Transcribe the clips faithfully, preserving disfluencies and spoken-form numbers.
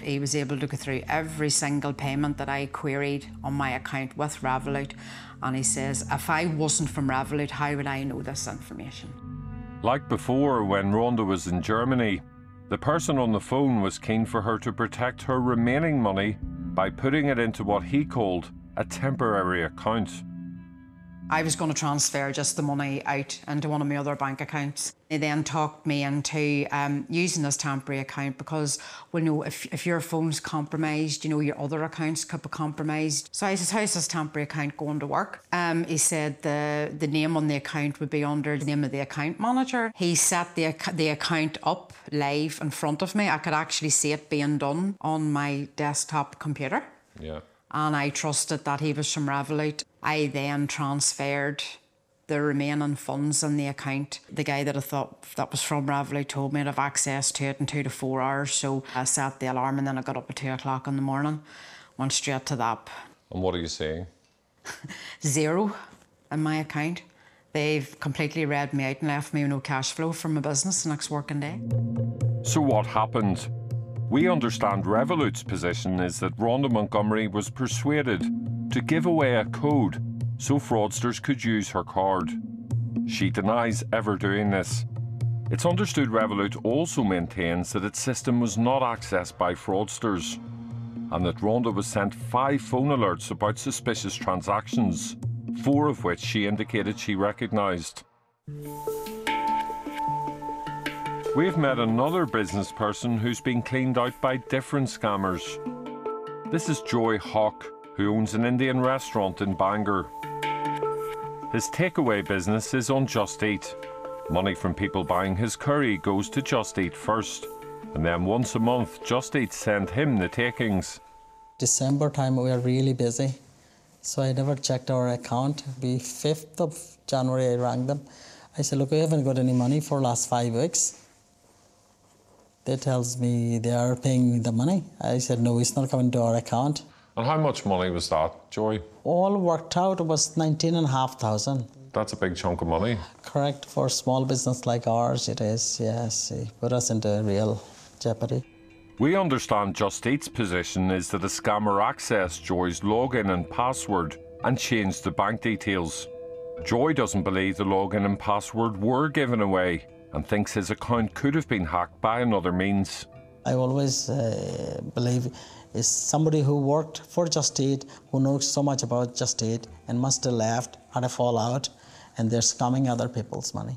He was able to go through every single payment that I queried on my account with Revolut, and he says, if I wasn't from Revolut, how would I know this information? Like before, when Rhonda was in Germany, the person on the phone was keen for her to protect her remaining money by putting it into what he called a temporary account. I was going to transfer just the money out into one of my other bank accounts. He then talked me into um, using this temporary account because, well, no, if, if your phone's compromised, you know, your other accounts could be compromised. So I said, how's this temporary account going to work? Um, he said the, the name on the account would be under the name of the account manager. He set the, the account up live in front of me. I could actually see it being done on my desktop computer. Yeah. And I trusted that he was from Revolut. I then transferred the remaining funds in the account. The guy that I thought that was from Revolut told me I'd have access to it in two to four hours. So I set the alarm and then I got up at two o'clock in the morning, went straight to that. And what are you saying? Zero in my account. They've completely read me out and left me with no cash flow from my business the next working day. So what happened? We understand Revolut's position is that Rhonda Montgomery was persuaded to give away a code so fraudsters could use her card. She denies ever doing this. It's understood Revolut also maintains that its system was not accessed by fraudsters and that Rhonda was sent five phone alerts about suspicious transactions, four of which she indicated she recognised. We've met another business person who's been cleaned out by different scammers. This is Joy Hawk, who owns an Indian restaurant in Bangor. His takeaway business is on Just Eat. Money from people buying his curry goes to Just Eat first, and then once a month, Just Eat send him the takings. December time, we are really busy, so I never checked our account. The fifth of January, I rang them. I said, look, we haven't got any money for the last five weeks. They tells me they are paying me the money. I said, no, it's not coming to our account. And how much money was that, Joy? All worked out was nineteen and a half thousand. That's a big chunk of money. Correct, for a small business like ours, it is, yes. It put us into real jeopardy. We understand Just Eat's position is that a scammer accessed Joy's login and password and changed the bank details. Joy doesn't believe the login and password were given away and thinks his account could have been hacked by another means. I always uh, believe it's somebody who worked for Just Eat, who knows so much about Just Eat and must have left, had a fallout, and they're scamming other people's money.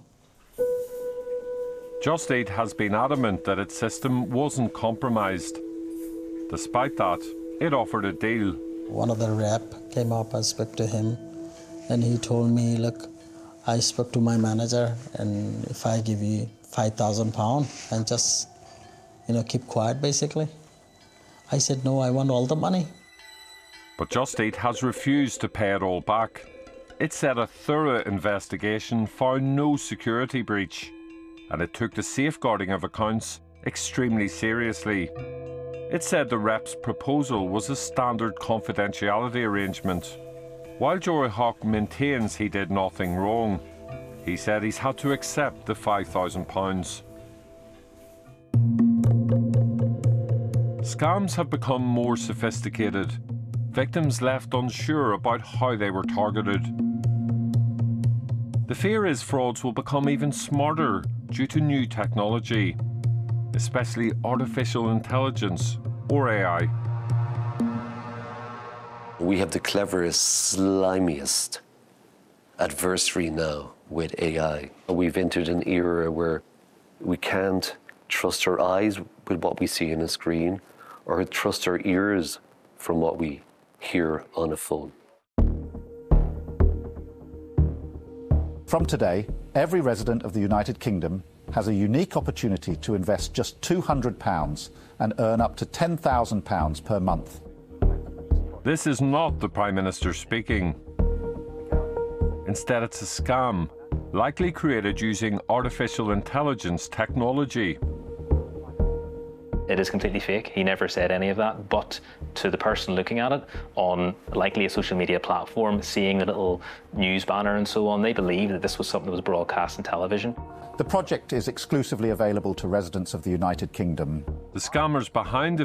Just Eat has been adamant that its system wasn't compromised. Despite that, it offered a deal. One of the rep came up, I spoke to him, and he told me, look, I spoke to my manager, and if I give you five thousand pounds and just, you know, keep quiet, basically. I said, no, I want all the money. But Just Eat has refused to pay it all back. It said a thorough investigation found no security breach, and it took the safeguarding of accounts extremely seriously. It said the rep's proposal was a standard confidentiality arrangement. While Joy Hawk maintains he did nothing wrong, he said he's had to accept the five thousand pounds. Scams have become more sophisticated. Victims left unsure about how they were targeted. The fear is frauds will become even smarter due to new technology, especially artificial intelligence, or A I. We have the cleverest, slimiest adversary now with A I. We've entered an era where we can't trust our eyes with what we see on a screen or trust our ears from what we hear on a phone. From today, every resident of the United Kingdom has a unique opportunity to invest just two hundred pounds and earn up to ten thousand pounds per month. This is not the Prime Minister speaking. Instead, it's a scam, likely created using artificial intelligence technology. It is completely fake. He never said any of that, but to the person looking at it on likely a social media platform, seeing the little news banner and so on, they believe that this was something that was broadcast on television. The project is exclusively available to residents of the United Kingdom. The scammers behind the